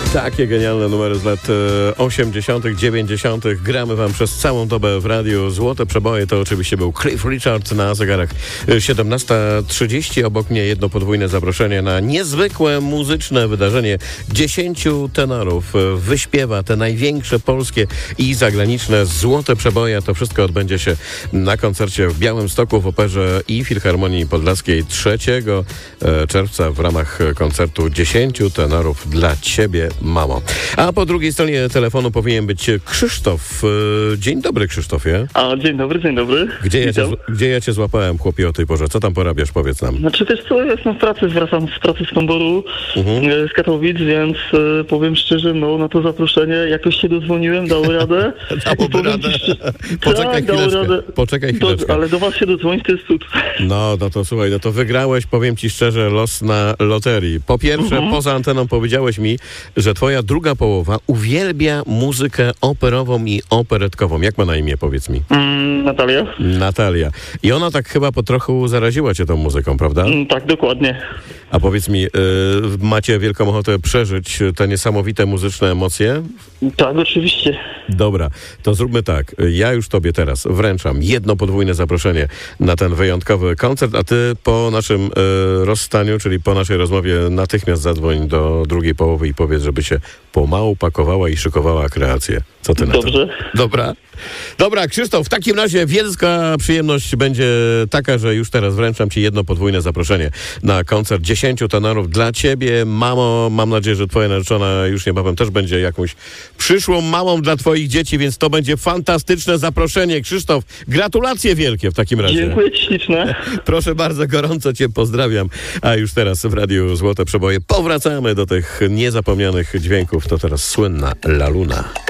Takie genialne numery z lat 80., 90. Gramy wam przez całą dobę w radiu. Złote przeboje to oczywiście był Cliff Richard na zegarach 17:30. Obok mnie jedno podwójne zaproszenie na niezwykłe muzyczne wydarzenie. 10 tenorów wyśpiewa te największe polskie i zagraniczne złote przeboje. To wszystko odbędzie się na koncercie w Białymstoku w Operze i Filharmonii Podlaskiej 3 czerwca w ramach koncertu 10 tenorów dla ciebie, mamo. A po drugiej stronie telefonu powinien być Krzysztof. Dzień dobry, Krzysztofie. Dzień dobry, dzień dobry. Gdzie ja cię złapałem, chłopie, o tej porze? Co tam porabiasz, powiedz nam. Znaczy, wiesz co, ja jestem w pracy, wracam z pracy z Komboru, z Katowic, więc powiem szczerze, na to zaproszenie jakoś się dodzwoniłem, dało radę. Dałoby radę. Poczekaj chwileczkę. Ale do was się dodzwonić, to jest cud. No to słuchaj, to wygrałeś, powiem ci szczerze, los na loterii. Po pierwsze, poza anteną powiedziałeś mi, że twoja druga połowa uwielbia muzykę operową i operetkową. Jak ma na imię, powiedz mi? Natalia. I ona tak chyba po trochu zaraziła cię tą muzyką, prawda? Tak, dokładnie. A powiedz mi, macie wielką ochotę przeżyć te niesamowite muzyczne emocje? Tak, oczywiście. Dobra, to zróbmy tak. Ja już tobie teraz wręczam jedno podwójne zaproszenie na ten wyjątkowy koncert, a ty po naszym rozstaniu, czyli po naszej rozmowie natychmiast zadzwoń do drugiej połowy i powiedz, żeby się pomału pakowała i szykowała kreację. Co ty na to? Dobrze. Dobra, Krzysztof, w takim razie wielka przyjemność będzie taka, że już teraz wręczam ci jedno podwójne zaproszenie na koncert 10 tenorów dla ciebie, mamo. Mam nadzieję, że twoja narzeczona już niebawem też będzie jakąś przyszłą mamą dla twoich dzieci, więc to będzie fantastyczne zaproszenie. Krzysztof, gratulacje wielkie w takim razie. Dziękuję ci śliczne. Proszę bardzo, gorąco cię pozdrawiam. A już teraz w Radiu Złote Przeboje powracamy do tych niezapomnianych dźwięków. To teraz słynna La Luna.